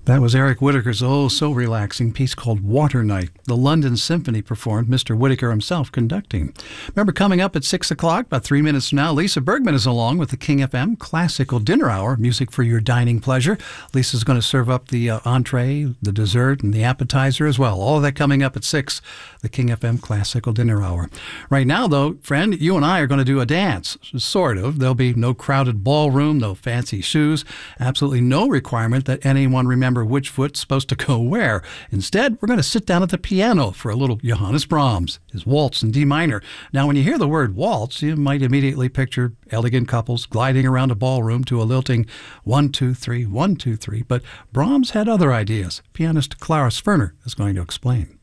That was Eric Whitacre's so relaxing piece called Water Night. The London Symphony performed, Mr. Whitacre himself conducting. Remember, coming up at 6 o'clock, about 3 minutes from now, Lisa Bergman is along with the King FM Classical Dinner Hour, music for your dining pleasure. Lisa's going to serve up the entree, the dessert, and the appetizer as well. All of that coming up at 6, the King FM Classical Dinner Hour. Right now, though, friend, you and I are going to do a dance, sort of. There'll be no crowded ballroom, no fancy shoes, absolutely no requirement that anyone remember which foot's supposed to go where. Instead, we're going to sit down at the piano for a little Johannes Brahms, his waltz in D minor. Now, when you hear the word waltz, you might immediately picture elegant couples gliding around a ballroom to a lilting 1, 2, 3, 1, 2, 3. But Brahms had other ideas. Pianist Clara Sverner is going to explain.